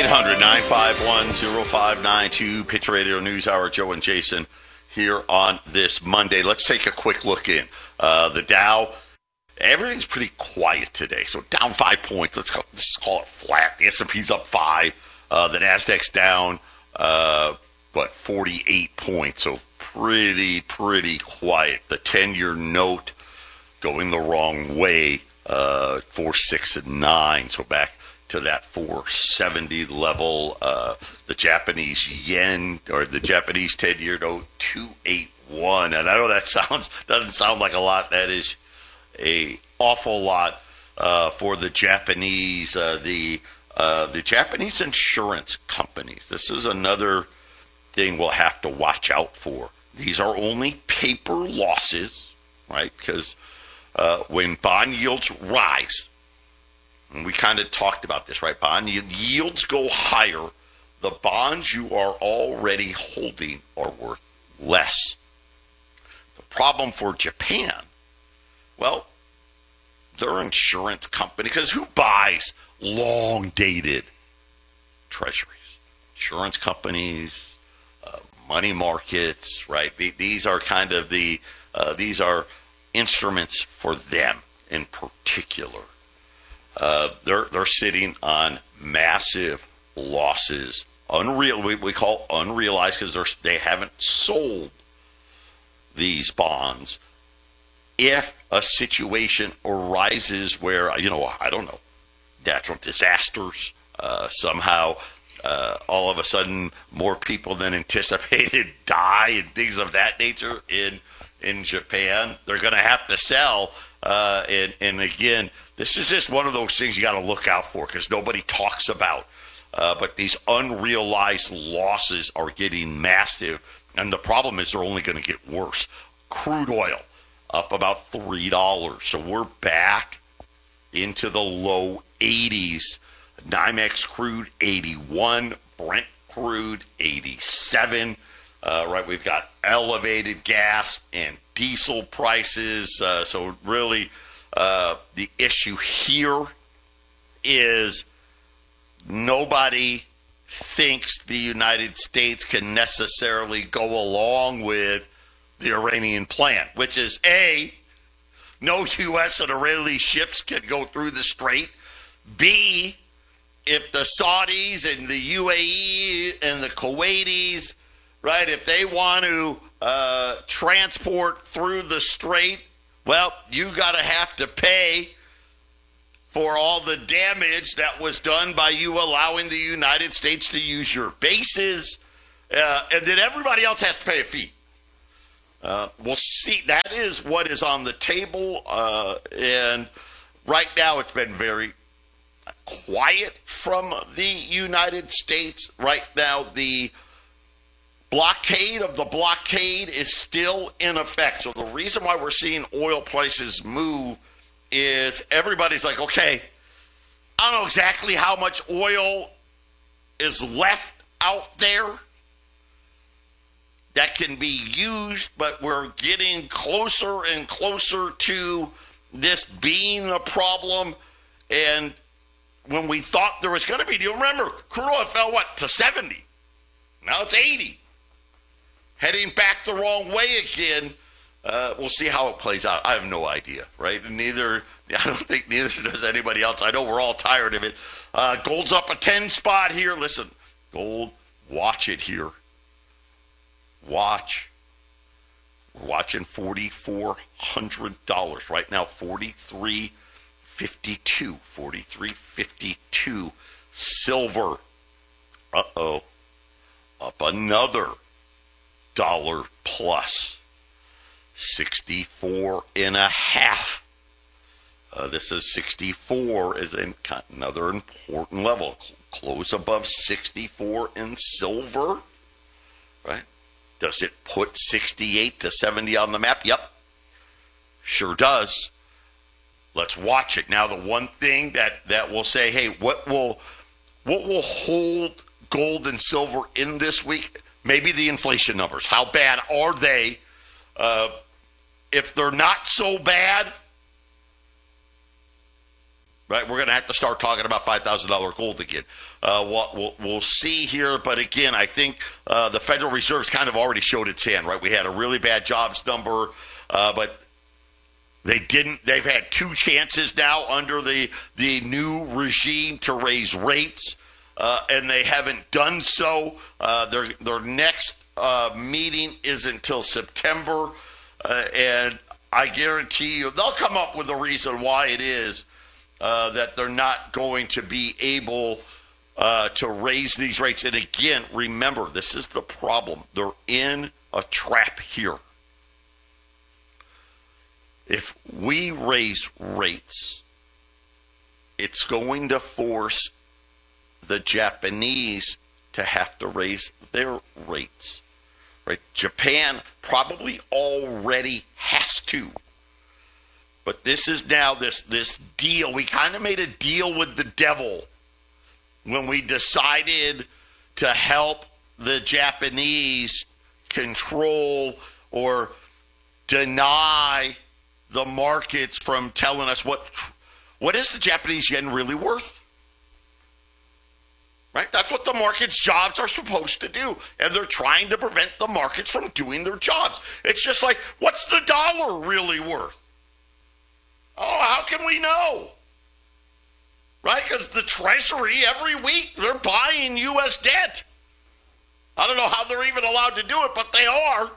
800-951-0592, Pitch Radio News Hour, Joe and Jason here on this Monday. Let's take a quick look in. The Dow, everything's pretty quiet today, so down 5 points. Let's call it flat. The S&P's up 5. The Nasdaq's down, 48 points, so pretty quiet. The 10-year note going the wrong way, 4, 6, and 9, so back to that 470 level. The Japanese yen, or the Japanese 10-year note, 281. And I know that doesn't sound like a lot. That is a awful lot for the Japanese. The Japanese insurance companies. This is another thing we'll have to watch out for. These are only paper losses, right? Because when bond yields rise, and we kind of talked about this, right? Bond yields go higher. The bonds you are already holding are worth less. The problem for Japan, well, their insurance company, because who buys long-dated treasuries? Insurance companies, money markets, right? These are kind of these are instruments for them in particular. They're sitting on massive losses, we call unrealized, because they haven't sold these bonds. If a situation arises where, I don't know, natural disasters, somehow all of a sudden more people than anticipated die and things of that nature in Japan, they're going to have to sell. And again, this is just one of those things you got to look out for because nobody talks about. But these unrealized losses are getting massive, and the problem is they're only going to get worse. Crude oil up about $3, so we're back into the low 80s. NYMEX crude 81, Brent crude 87. Right, we've got elevated gas and diesel prices. So really, the issue here is nobody thinks the United States can necessarily go along with the Iranian plan, which is A, no U.S. and Israeli ships can go through the strait. B, if the Saudis and the UAE and the Kuwaitis, right, if they want to transport through the strait, well, you got to have to pay for all the damage that was done by you allowing the United States to use your bases, and then everybody else has to pay a fee. We'll see. That is what is on the table, and right now it's been very quiet from the United States. Right now, the blockade of the blockade is still in effect. So the reason why we're seeing oil prices move is everybody's like, okay, I don't know exactly how much oil is left out there that can be used, but we're getting closer and closer to this being a problem. And when we thought there was going to be, do you remember, crude oil fell, to 70? Now it's 80. Heading back the wrong way again. We'll see how it plays out. I have no idea, right? I don't think neither does anybody else. I know we're all tired of it. Gold's up a 10 spot here. Listen, gold, watch it here. Watch. We're watching $4,400 right now. $43.52. $43.52. Silver. Up another dollar plus. 64 and a half. This is 64 is another important level. Close above 64 in silver, right? Does it put 68 to 70 on the map? Yep, sure does. Let's watch it. Now, the one thing that will say, hey, what will hold gold and silver in this week? Maybe the inflation numbers. How bad are they? If they're not so bad, right? We're going to have to start talking about $5,000 gold again. We'll see here, but again, I think the Federal Reserve's kind of already showed its hand, right? We had a really bad jobs number, but they didn't. They've had two chances now under the new regime to raise rates, and they haven't done so. Their next meeting isn't until September, and I guarantee you they'll come up with a reason why it is that they're not going to be able to raise these rates. And again, remember, this is the problem. They're in a trap here. If we raise rates, it's going to force the Japanese to have to raise their rates. Right? Japan probably already has to. But this is now this deal. We kind of made a deal with the devil when we decided to help the Japanese control or deny the markets from telling us what is the Japanese yen really worth. Right? That's what the market's jobs are supposed to do. And they're trying to prevent the markets from doing their jobs. It's just like, what's the dollar really worth? Oh, how can we know? Right? Because the Treasury, every week, they're buying U.S. debt. I don't know how they're even allowed to do it, but they are.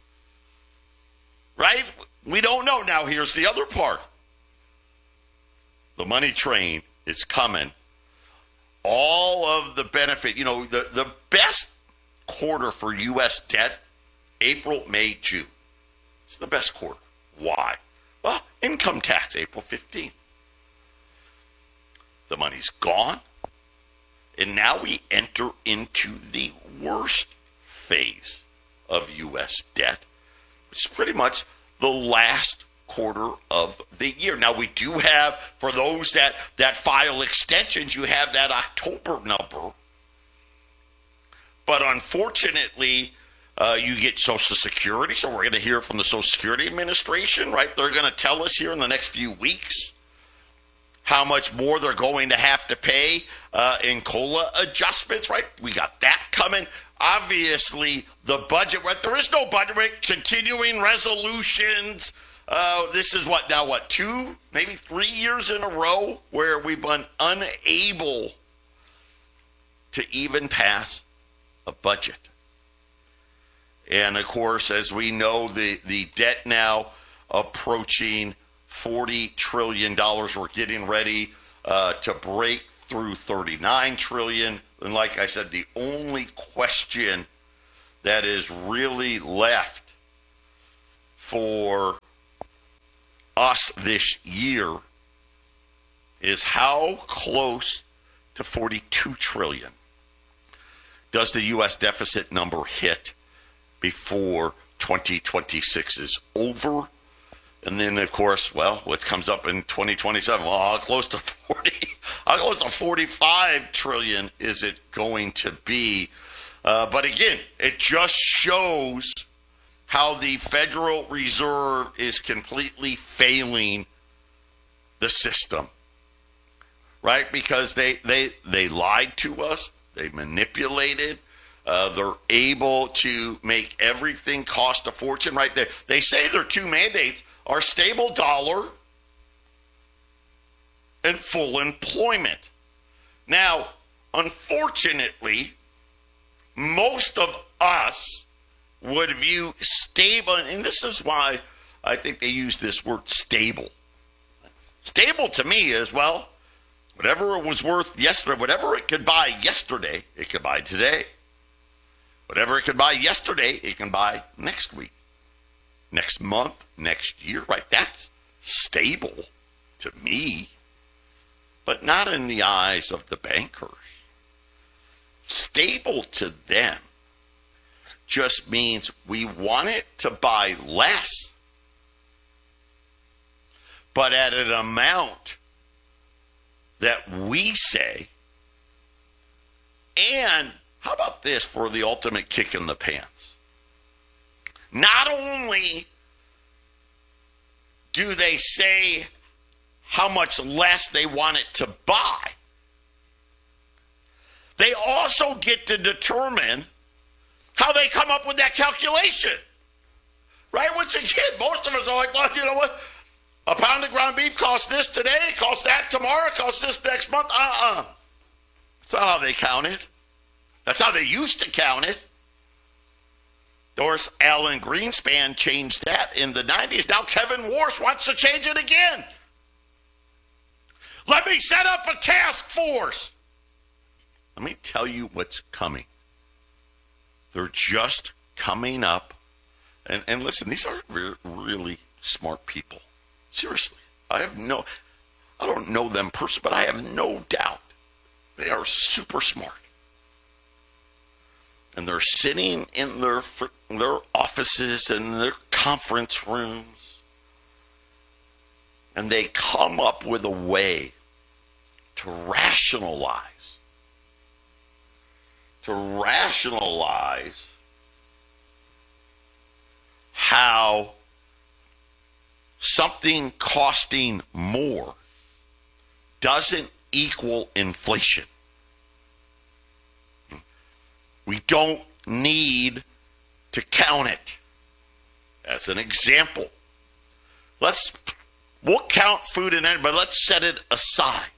Right? We don't know. Now, here's the other part. The money train is coming. All of the benefit, the best quarter for U.S. debt, April, May, June. It's the best quarter. Why? Well, income tax, April 15th. The money's gone. And now we enter into the worst phase of U.S. debt. It's pretty much the last quarter of the year. Now, we do have, for those that file extensions, you have that October number. But unfortunately, you get Social Security, so we're going to hear from the Social Security Administration, right? They're going to tell us here in the next few weeks how much more they're going to have to pay in COLA adjustments, right? We got that coming. Obviously, the budget, right? There is no budget, right? Continuing resolutions. This is 2, maybe 3 years in a row where we've been unable to even pass a budget. And, of course, as we know, the debt now approaching $40 trillion. We're getting ready to break through $39 trillion. And like I said, the only question that is really left for us this year is how close to $42 trillion does the U.S. deficit number hit before 2026 is over. And then, of course, what comes up in 2027? Well, how close to 45 trillion is it going to be? But again, it just shows how the Federal Reserve is completely failing the system, right? Because they lied to us. They manipulated. They're able to make everything cost a fortune, right? They say their two mandates are stable dollar and full employment. Now, unfortunately, most of us would view stable, and this is why I think they use this word stable. Stable to me is, whatever it was worth yesterday, whatever it could buy yesterday, it could buy today. Whatever it could buy yesterday, it can buy next week, next month, next year, right? That's stable to me, but not in the eyes of the bankers. Stable to them just means we want it to buy less, but at an amount that we say. And how about this for the ultimate kick in the pants? Not only do they say how much less they want it to buy. They also get to determine how they come up with that calculation. Right? Once again, most of us are like, well, you know what? A pound of ground beef costs this today, costs that tomorrow, costs this next month. That's not how they count it. That's how they used to count it. Doris Allen Greenspan changed that in the 90s. Now Kevin Warsh wants to change it again. Let me set up a task force. Let me tell you what's coming. They're just coming up. And listen, these are really smart people. Seriously. I don't know them personally, but I have no doubt they are super smart. And they're sitting in their offices and their conference rooms. And they come up with a way to rationalize how something costing more doesn't equal inflation. We don't need to count it. As an example, we'll count food and energy, but let's set it aside.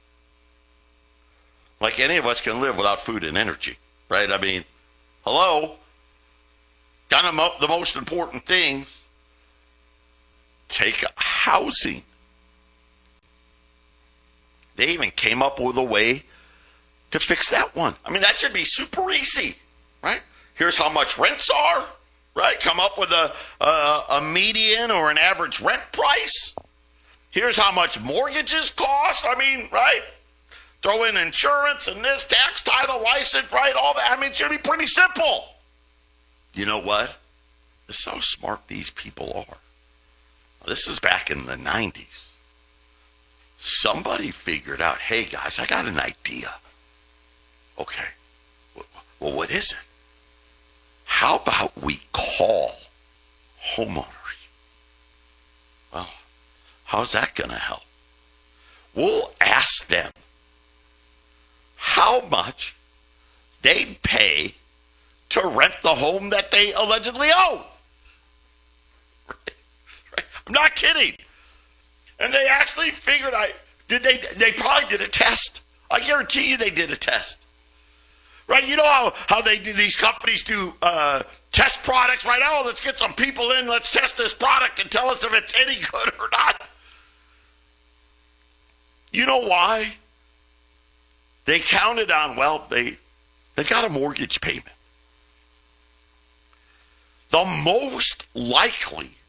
Like any of us can live without food and energy, right? I mean, hello? Kind of the most important things. Take housing. They even came up with a way to fix that one. I mean, that should be super easy, right? Here's how much rents are, right? Come up with a median or an average rent price. Here's how much mortgages cost. I mean, right? Throw in insurance and this, tax, title, license, right? All that. I mean, it should be pretty simple. You know what? This is how smart these people are. This is back in the 90s. Somebody figured out, hey, guys, I got an idea. Okay. Well, what is it? How about we call homeowners? Well, how's that going to help? We'll ask them how much they'd pay to rent the home that they allegedly own. Right? I'm not kidding. And they actually figured they probably did a test. I guarantee you they did a test. Right? You know how these companies do test products right now? Oh, let's get some people in, let's test this product and tell us if it's any good or not. You know why? They counted on, they've got a mortgage payment. The most likely